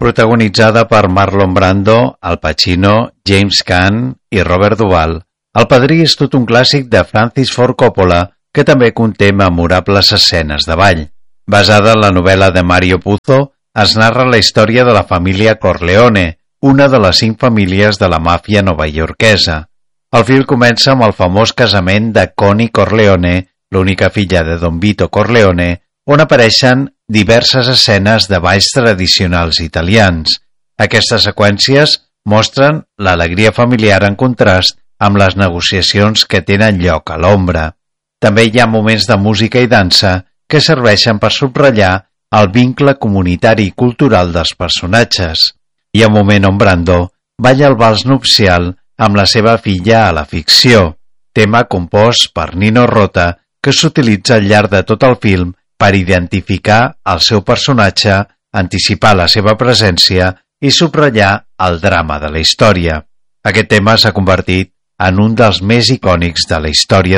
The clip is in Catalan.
Protagonitzada per Marlon Brando, Al Pacino, James Caan i Robert Duvall, El Padrí és tot un clàssic de Francis Ford Coppola que també conté memorables escenes de ball. Basada en la novel·la de Mario Puzo, es narra la història de la família Corleone, una de les 5 famílies de la màfia novaiorquesa. El film comença amb el famós casament de Connie Corleone, l'única filla de Don Vito Corleone, on apareixen diverses escenes de balls tradicionals italians. Aquestes seqüències mostren l'alegria familiar en contrast amb les negociacions que tenen lloc a l'ombra. També hi ha moments de música i dansa que serveixen per subratllar el vincle comunitari i cultural dels personatges. Hi ha un moment on Brando balla el vals nupcial amb la seva filla a la ficció, tema compost per Nino Rota que s'utilitza al llarg de tot el film per identificar el seu personatge, anticipar la seva presència i subratllar el drama de la història. Aquest tema s'ha convertit en un dels més icònics de la història